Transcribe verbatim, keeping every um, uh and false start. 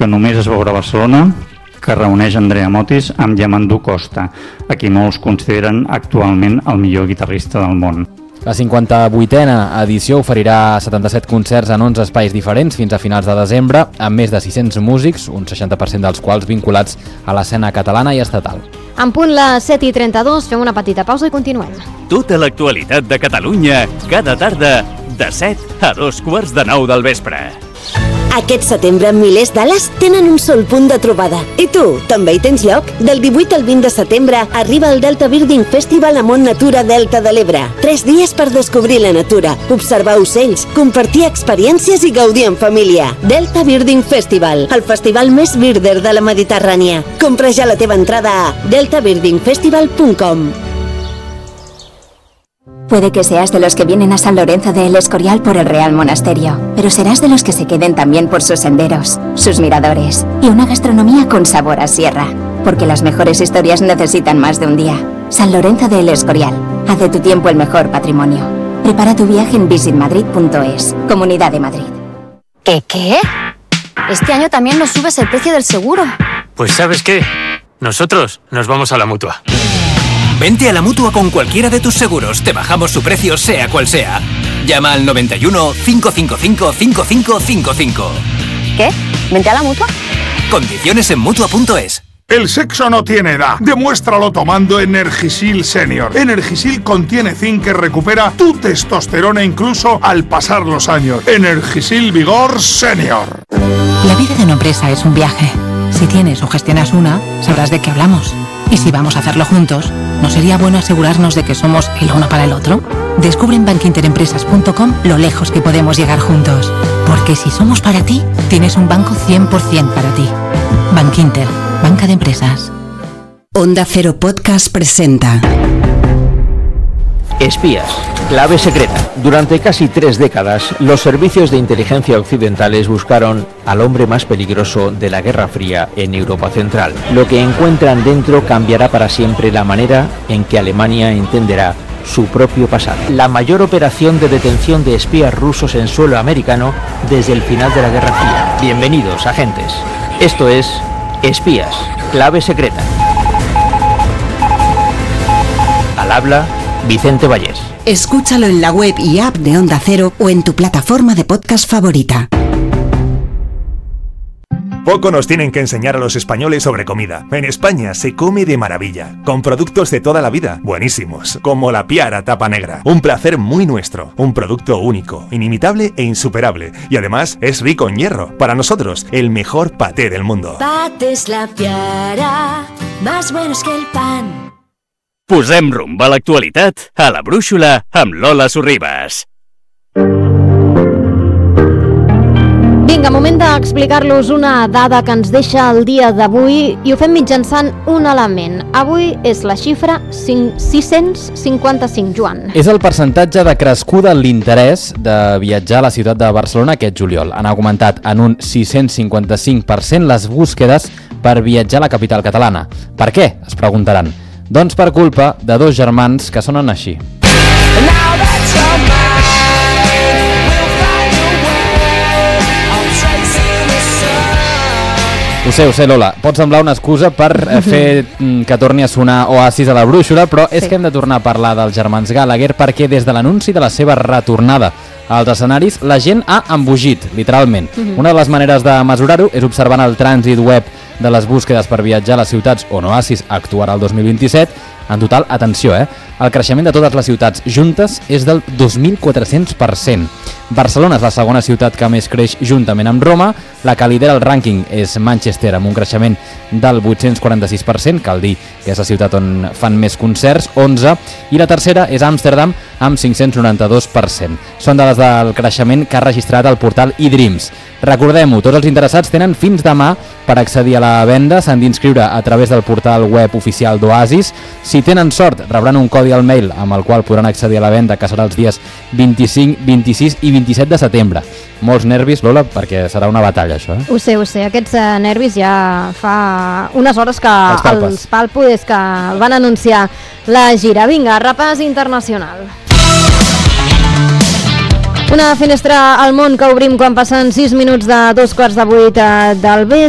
que només es veurà a Barcelona, que reuneix Andrea Motis amb Yamandú Costa, a qui molts consideren actualment el millor guitarrista del món. La cinquanta-vuitena edició oferirà setanta-set concerts en onze espais diferents fins a finals de desembre, amb més de sis-cents músics, un seixanta per cent dels quals vinculats a l'escena catalana i estatal. En punt les set i trenta-dos, fem una petita pausa i continuem. Tota l'actualitat de Catalunya, cada tarda, de set a dos quarts de nou del vespre. Aquest setembre, milers d'ales tenen un sol punt de trobada. I tu, també hi tens lloc? Del divuit al vint de setembre arriba el Delta Birding Festival a Mont Natura Delta de l'Ebre. Tres dies per descobrir la natura, observar ocells, compartir experiències i gaudir en família. Delta Birding Festival, el festival més birder de la Mediterrània. Compra ja la teva entrada a delta birding festival punt com. Puede que seas de los que vienen a San Lorenzo de El Escorial por el Real Monasterio, pero serás de los que se queden también por sus senderos, sus miradores y una gastronomía con sabor a sierra, porque las mejores historias necesitan más de un día. San Lorenzo de El Escorial, haz de tu tiempo el mejor patrimonio. Prepara tu viaje en visit madrid punto es, Comunidad de Madrid. ¿Qué qué? Este año también nos subes el precio del seguro. Pues ¿sabes qué? Nosotros nos vamos a la Mutua. Vente a la Mutua con cualquiera de tus seguros. Te bajamos su precio sea cual sea. Llama al noventa y uno, cinco cinco cinco, cinco cinco cinco cinco. ¿Qué? ¿Vente a la Mutua? Condiciones en Mutua punto es. El sexo no tiene edad. Demuéstralo tomando Energisil Senior. Energisil contiene zinc que recupera tu testosterona incluso al pasar los años. Energisil Vigor Senior. La vida de una empresa es un viaje. Si tienes o gestionas una, sabrás de qué hablamos. Y si vamos a hacerlo juntos, ¿no sería bueno asegurarnos de que somos el uno para el otro? Descubre en bankinterempresas punto com lo lejos que podemos llegar juntos. Porque si somos para ti, tienes un banco cien por ciento para ti. Bankinter, banca de empresas. Onda Cero Podcast presenta Espías, clave secreta. Durante casi tres décadas, los servicios de inteligencia occidentales buscaron al hombre más peligroso de la Guerra Fría en Europa Central. Lo que encuentran dentro cambiará para siempre la manera en que Alemania entenderá su propio pasado. La mayor operación de detención de espías rusos en suelo americano desde el final de la Guerra Fría. Bienvenidos, agentes. Esto es Espías, clave secreta. Al habla Vicente Vallés. Escúchalo en la web y app de Onda Cero o en tu plataforma de podcast favorita. Poco nos tienen que enseñar a los españoles sobre comida. En España se come de maravilla, con productos de toda la vida, buenísimos, como la Piara Tapa Negra. Un placer muy nuestro, un producto único, inimitable e insuperable. Y además es rico en hierro. Para nosotros, el mejor paté del mundo. Patés La Piara, más buenos que el pan. Posem rumb a l'actualitat a la Brúixola amb Lola Sorribas. Vinga, moment d'explicar-los una dada que ens deixa el dia d'avui i ho fem mitjançant un element. Avui és la xifra sis-cents cinquanta-cinc, Joan. És el percentatge de crescuda en l'interès de viatjar a la ciutat de Barcelona aquest juliol. Han augmentat en un sis-cents cinquanta-cinc per cent les búsquedes per viatjar a la capital catalana. Per què? Es preguntaran. Doncs per culpa de dos germans que sonen així. Ho sé, ho sé, Lola, pot semblar una excusa per fer que torni a sonar Oasis a la Brúixola, però és sí. que hem de tornar a parlar dels germans Gallagher perquè des de l'anunci de la seva retornada als escenaris la gent ha embogit, literalment. Uh-huh. Una de les maneres de mesurar-ho és observant el trànsit web de les búsquedes per viatjar a les ciutats on Oasis actuarà el dos mil vint-i-set. En total, atenció, eh? El creixement de totes les ciutats juntes és del dos mil quatre-cents per cent. Barcelona és la segona ciutat que més creix juntament amb Roma. La que lidera el rànquing és Manchester, amb un creixement del vuit-cents quaranta-sis per cent, cal dir que és la ciutat on fan més concerts, onze, i la tercera és Amsterdam, amb cinc-cents noranta-dos per cent. Són dades del creixement que ha registrat el portal eDreams. Recordem-ho, tots els interessats tenen fins demà per accedir a la venda, s'han d'inscriure a través del portal web oficial d'Oasis. Si tenen sort, rebran un codi al mail amb el qual podran accedir a la venda, que serà els dies vint-i-cinc, vint-i-sis i vint-i-set de setembre. Molts nervis, Lola, perquè serà una batalla, això, eh? Ho sé, ho sé. Aquests eh, nervis ja fa unes hores que els, els Palpo és que el van anunciar la gira. Vinga, repàs internacional. Una finestra al món que obrim quan passen sis minuts de dos quarts de vuit del vespre.